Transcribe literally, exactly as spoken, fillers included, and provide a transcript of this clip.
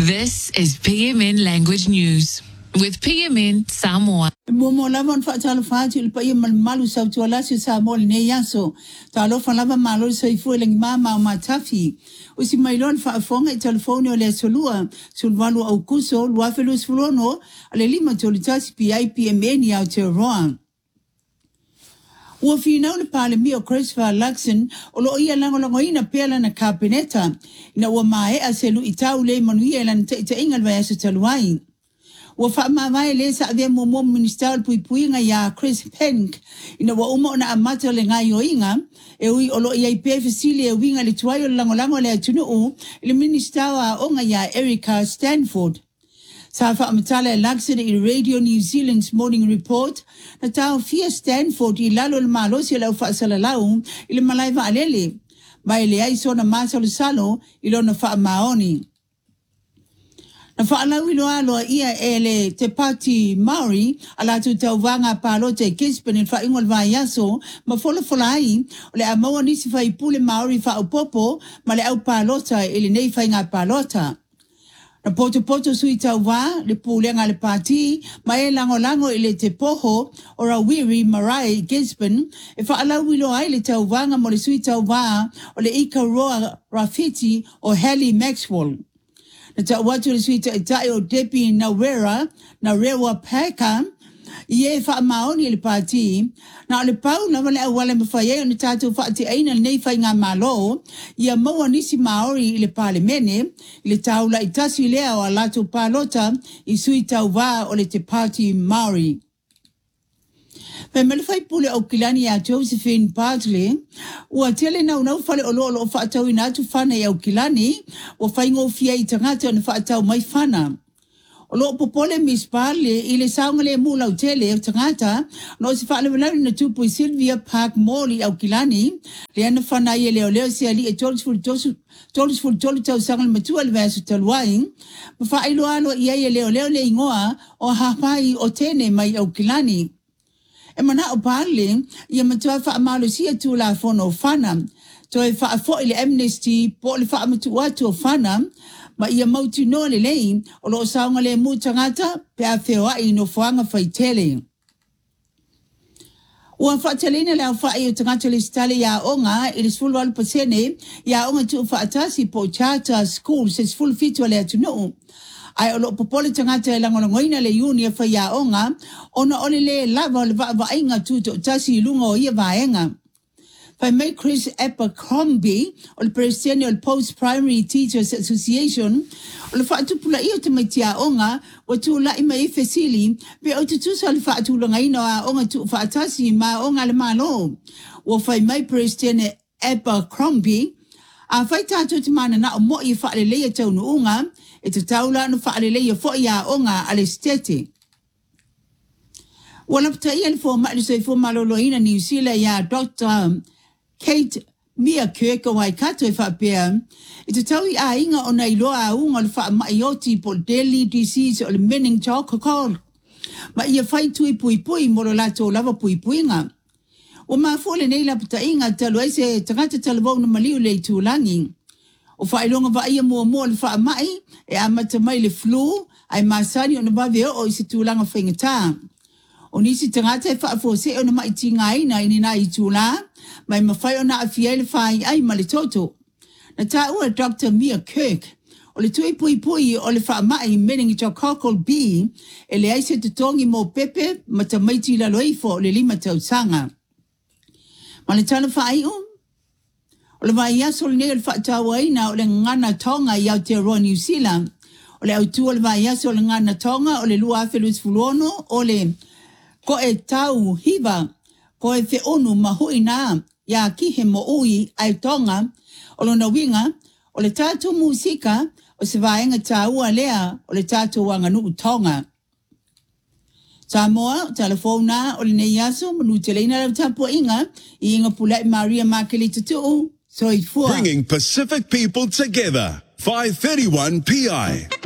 This is P M N Language News with P M N Samoa. Momo lava on fatalo fatu il pa yemal malu sa tuala si Samoa ne yaso. Talo fa lava malu sa ifu elang mama o matafi. Usi mailon fa afonga i telefoni o le solua sulwalu au kuso luafelu sfulono ale lima tolitasi P I P M N ya te roa. Ua whina o le pale mi o Christopher Luxon o lo ia lango ina pela na kabineta ina ua mae a selu i tau le manuia ilan te ita ingal vai aso taluai. Ua wha mawai le sa avea momo ministerial pui puinga ya Chris Penk ina ua umo na amata le ngai o inga e ui o lo ia i pe fasili e winga le tuai o lango lango le atunu u ili ministerial a onga ya Erica Stanford. Sa whaamatala e Luxon i Radio New Zealand's Morning Report na tau fia Stanford i lalo le malosi lau whaasalalau i le malai wa alele. Mai le ai sona masalo salo i lo na whaamaoni. Na whaalau i loa loa ia e le te pati Maori ala tu tau wanga palo te Gisborne i whaingol vai aso ma fola fola ai o le amaua nisi whai pule Maori whaupopo ma le au palota i le nei whainga palota. Na poto poto sui tau wā, le pūlenga le pāti, ma e lango lango i le te poho o Rawiri Marae i Gisborne, e whaalau wilo ai le tau wanga mo le sui tau wā o le Ika Roa Rafiti o Hallie Maxwell. Na tau watu le sui tau itai o Depi Nawera, na rewa Peka, i e wha maoni le pāti, na le pau na wale au wale mawhai o ni tātou whaati aina nei whai ngā malo, i a maua nisi Maori i le pāle mene, i le taula i tasi lea o a lato pālota i sui tau wā o le te pāti Maori. Pe mele whai pule au kilani a Josephine Bartley, ua tele nau nau whale o loo o whaatau i nātu whana i au kilani, ua whai ngō fia i tangata o na whaatau mai whana. O lo popole Miss Bartley i le saunga le mula o tele o tangata, no si whaale walauri na tupu i Sylvia Park Mall i au kilani, le ana whana i e leo leo si ali e tolisful tolisful tolu tau sanga le matua le vēsu taluai, ma whaelo alo i e leo leo le ingoa o hapai o tene mai au kilani. E mana o Bartley, i a matua wha amalo si a tu la fono o whana, to e wha afo i le amnesty po le wha amatua atu o whana, ma ia mauti no le lei o lo saunga le mu tangata pe a whewa i no whaanga whaitele. Ua whaatelina le au whai o tangata le stale ia onga i le sfulu alu pasene ia onga tu whaatasi po charter school se sfulu fitu le atu no. Ai o lo popole tangata e langolongoina le uni a whai ia onga ona ole le lava o le vaainga tu to tasi i lunga o ia vaenga. By May Chris Abercrombie, o le presidente o le Post-Primary Teachers Association, o le whaatupula i o te maitia onga, wa tu la ima i fesili, pe o te tusa le whaatulanga ino a onga tu whaatasi ma onga le malo. Wa whai mai presidente Abercrombie, a whai tātou te mana na o mo i whaalelea taunu unga, e te taula no whaalelea fo i a onga ale stete. Wa lapta i al fo maile so i fo maloloina New Zealand ya Doctor Kate Mia Kirk wai kato e whapea, i te tau i a inga o nei loa a unga le wha maioti po deadly disease o le meningococcal. Ma ia whai tui pui pui moro lato lava pui pui nga. O maa fole nei la puta inga talu ai se tangata talavau na maliu le tūlangi. O wha ilonga wa ia mua mua le wha mai e amata mai le flu, ai maasani o na bawe o i se tūlanga whaingata. O nisi tangata e wha afose o na mai tinga ina ini na i tūla, mai mawhai o na awhia le whai ai ma le toto. Na tā ua Doctor Mia Kirk, o le tui pui pui o le wha mai meningococcal B, e le aise te tongi mō pepe ma ta maiti la loifo o le lima tau sanga. Ma le tana whai o? O le vai aso le nea le wha tau aina o le ngana tonga i Aotearoa New Zealand, o le autu o le vai aso le ngana tonga o le lua awhelus fulono o le ko e tau hiva, ko e whe onu mahui nā, ia ki he mo ui ai tonga, o lo na winga, o le tātou musika, o se vaenga tāua lea, o le tātou wanganu tonga. Samoa, telefona, o le nei aso, manu te leina lau tapua inga, i inga pulai Maria Makelita tuu, so i fua. Bringing Pacific people together, five thirty-one P I.